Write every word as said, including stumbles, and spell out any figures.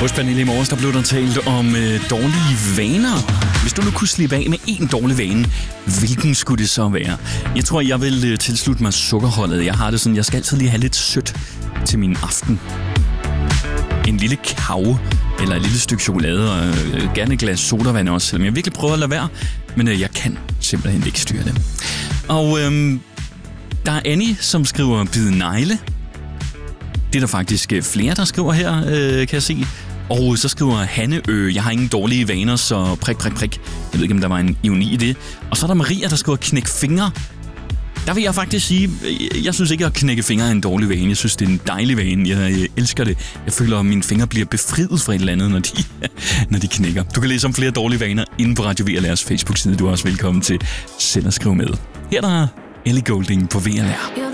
Hos Pernille i morges, der blev der talt om øh, dårlige vaner. Hvis du nu kunne slippe af med en dårlig vane, hvilken skulle det så være? Jeg tror, jeg vil øh, tilslutte mig sukkerholdet. Jeg har det sådan, jeg skal altid lige have lidt sødt til min aften. En lille kage, eller et lille stykke chokolade, og øh, gerne et glas sodavand også, selvom jeg virkelig prøver at lade være. Men øh, jeg kan simpelthen ikke styre det. Og øh, der er Annie, som skriver bide negle. Det er der faktisk flere, der skriver her, øh, kan jeg se. Og så skriver Hanne, øh, jeg har ingen dårlige vaner, så prik, prik, prik. Jeg ved ikke, om der var en ironi i det. Og så er der Maria, der skriver knæk fingre. Der vil jeg faktisk sige, jeg synes ikke, at knække fingre er en dårlig vane. Jeg synes, det er en dejlig vane. Jeg elsker det. Jeg føler, at mine fingre bliver befriet fra et eller andet, når de, når de knækker. Du kan læse om flere dårlige vaner inde på Radio V L R's Facebook-side. Du er også velkommen til selv at skrive med. Her der er Ellie Goulding på V L R.